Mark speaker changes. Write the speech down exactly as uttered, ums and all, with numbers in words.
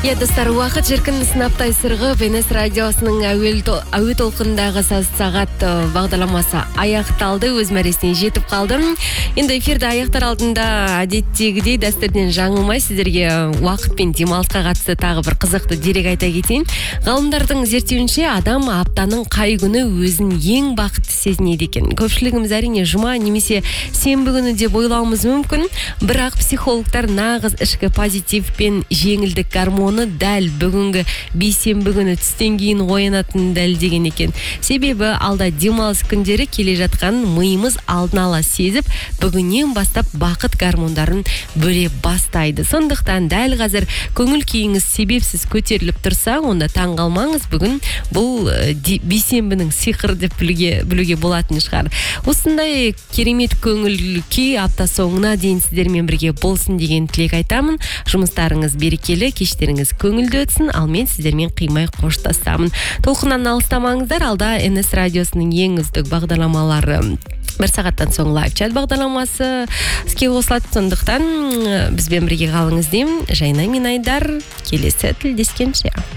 Speaker 1: Я достар, уақыт жеркін сынаптай сырғып, НС радиосының әуе толқындағы сағат бағдарламасы аяқталды, өз мәресіне жетіп қалдым. Енді эфирді аяқтар алдында әдеттегідей дәстүрден жаңылмай сіздерге уақыт пен демалысқа қатысты тағы бір қызықты дерек айта кетейін. Ғалымдардың зерттеуінше адам аптаның қай күні өзін ең бақытты сезінеді екен. Көпшілігіміз әрине жұма немесе сенбі күні деп ойлауымыз мүмкін, бірақ психологтар нағыз ішкі позитив пен жеңілдік гормоны дәл бүгінгі бейсенбі күні түстен кейін оянатынын дәлелдеген екен. Себебі алда демалыс күндері келе жатқан миымыз алдын ала сезіп, бүгіннен бастап бақыт гормондарын бөле бастайды. Сондықтан дәл қазір көңіл күйіңіз себепсіз көтеріліп тұрса, онда таңғалмаңыз, бүгін бұл бейсенбінің сиқыры деп білуге, білуге болатын шығар. Осындай керемет көңіл күй апта соңына дейін сіздермен бірге болсын деген тілек айтамын. Жұмыстарыңыз берекелі, кештеріңіз көңілді өтсін, ал мен сіздермен қимай қоштасамын. Толқыннан алыстамаңыздар, алда НС радиосының ең үздік бағдарламалары бір сағаттан соң лайв-чат бағдарламасы іске қосылады. Сондықтан бізбен бірге қалыңыз деймін. Жайна мен Айдар, келесі тілдескенше.